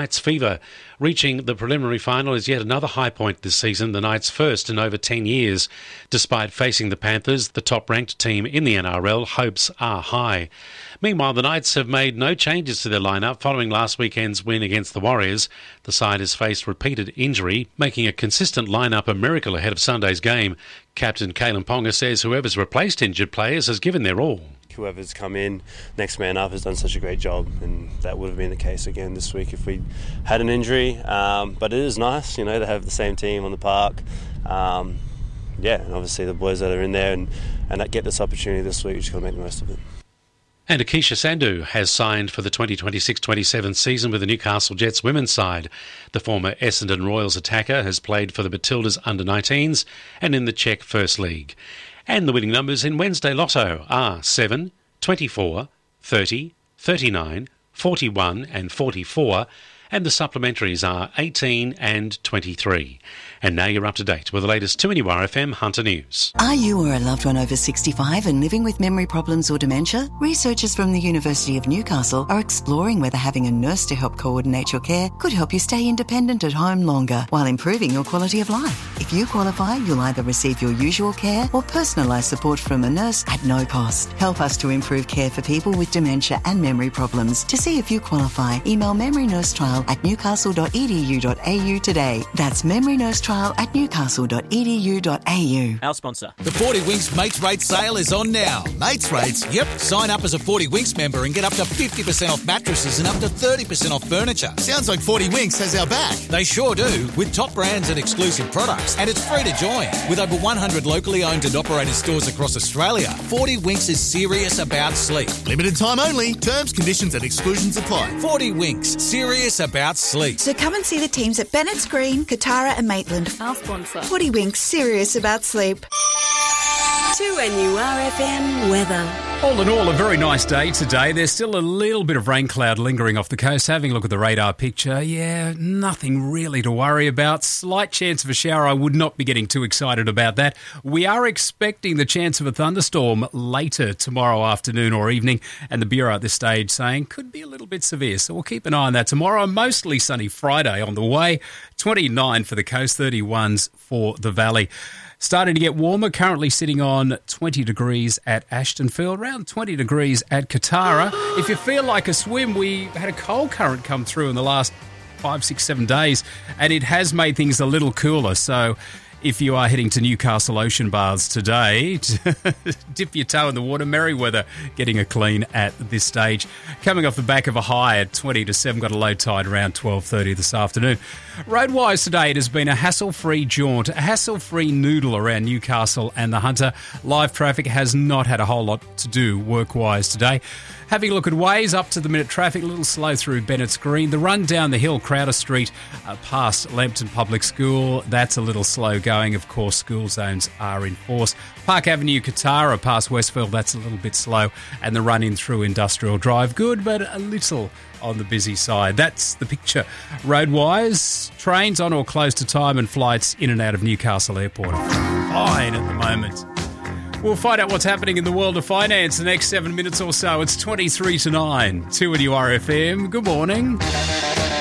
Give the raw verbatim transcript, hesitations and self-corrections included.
Knights fever. Reaching the preliminary final is yet another high point this season, the Knights' first in over ten years. Despite facing the Panthers, the top-ranked team in the N R L, hopes are high. Meanwhile, the Knights have made no changes to their lineup following last weekend's win against the Warriors. The side has faced repeated injury, making a consistent lineup a miracle ahead of Sunday's game. Captain Kalen Ponga says whoever's replaced injured players has given their all. Whoever's come in, next man up, has done such a great job, and that would have been the case again this week if we had an injury. Um, but it is nice, you know, to have the same team on the park. Um, yeah, and obviously the boys that are in there and, and that get this opportunity this week, we just got to make the most of it. And Akisha Sandhu has signed for the twenty twenty-six twenty-seven season with the Newcastle Jets women's side. The former Essendon Royals attacker has played for the Matildas under nineteens and in the Czech First League. And the winning numbers in Wednesday Lotto are seven, twenty-four, thirty, thirty-nine, forty-one and forty-four, and the supplementaries are eighteen and twenty-three. And now you're up to date with the latest two N U R F M Hunter News. Are you or a loved one over sixty-five and living with memory problems or dementia? Researchers from the University of Newcastle are exploring whether having a nurse to help coordinate your care could help you stay independent at home longer while improving your quality of life. If you qualify, you'll either receive your usual care or personalised support from a nurse at no cost. Help us to improve care for people with dementia and memory problems. To see if you qualify, email memory nurse trial at newcastle dot e d u dot a u today. That's memory nurse trial at newcastle dot e d u dot a u. Our sponsor. The forty Winks Mates Rates sale is on now. Mates Rates? Yep. Sign up as a forty Winks member and get up to fifty percent off mattresses and up to thirty percent off furniture. Sounds like forty Winks has our back. They sure do, with top brands and exclusive products. And it's free to join. With over one hundred locally owned and operated stores across Australia, forty Winks is serious about sleep. Limited time only. Terms, conditions and exclusions apply. forty Winks. Serious about sleep. So come and see the teams at Bennett's Green, Katara and Maitland. Our sponsor. forty Winks, serious about sleep. two N U R F M weather. All in all, a very nice day today. There's still a little bit of rain cloud lingering off the coast. Having a look at the radar picture, yeah, nothing really to worry about. Slight chance of a shower. I would not be getting too excited about that. We are expecting the chance of a thunderstorm later tomorrow afternoon or evening, and the Bureau at this stage saying could be a little bit severe. So we'll keep an eye on that tomorrow. Mostly sunny Friday on the way. twenty-nine for the coast, thirty-ones for the valley. Starting to get warmer, currently sitting on twenty degrees at Ashtonfield, around twenty degrees at Katara. If you feel like a swim, we had a cold current come through in the last five, six, seven days, and it has made things a little cooler. So if you are heading to Newcastle Ocean Baths today, dip your toe in the water. Merryweather getting a clean at this stage. Coming off the back of a high at twenty to seven, got a low tide around twelve thirty this afternoon. Roadwise today, it has been a hassle-free jaunt, a hassle-free noodle around Newcastle and the Hunter. Live traffic has not had a whole lot to do work-wise today. Having a look at ways, up to the minute traffic, a little slow through Bennett's Green. The run down the hill, Crowder Street, uh, past Lambton Public School, that's a little slow going. Of course, school zones are in force. Park Avenue, Katara, past Westfield, that's a little bit slow. And the run in through Industrial Drive, good, but a little on the busy side. That's the picture. Roadwise, trains on or close to time and flights in and out of Newcastle Airport. Fine at the moment. We'll find out what's happening in the world of finance the next seven minutes or so. It's twenty-three to nine. two N U R F M. Good morning.